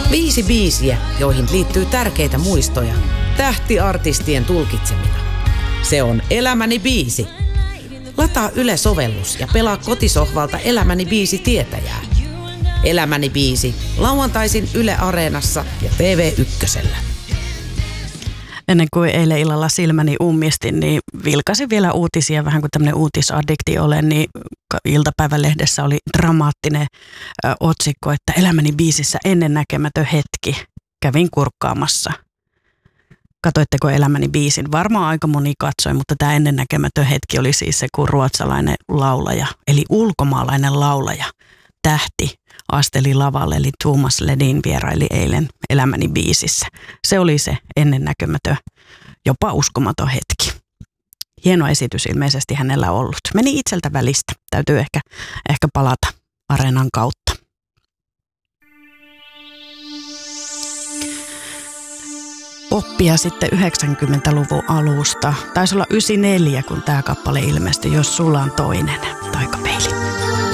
5 biisiä, joihin liittyy tärkeitä muistoja, tähtiartistien tulkitsemina. Se on Elämäni biisi. Lataa Yle-sovellus ja pelaa kotisohvalta Elämäni biisi tietäjää. Elämäni biisi, lauantaisin Yle Areenassa ja TV1. Ennen kuin eilen illalla silmäni ummistin, niin vilkasin vielä uutisia, vähän kuin tämmöinen uutisaddikti olen, niin iltapäivälehdessä oli dramaattinen otsikko, että Elämäni biisissä ennennäkemätön hetki. Kävin kurkkaamassa. Katoitteko Elämäni biisin? Varmaan aika moni katsoi, mutta tämä ennennäkemätön hetki oli siis se, kun ruotsalainen laulaja, eli ulkomaalainen laulaja, tähti, asteli lavalle, eli Thomas Ledin vieraili eilen Elämäni biisissä. Se oli se ennennäkemätön, jopa uskomaton hetki. Hieno esitys ilmeisesti hänellä ollut. Meni itseltä välistä. Täytyy ehkä palata Areenan kautta. Poppia sitten 90-luvun alusta. Taisi olla 94, kun tämä kappale ilmestyi, Jos sulla on toinen. Taikapeilit.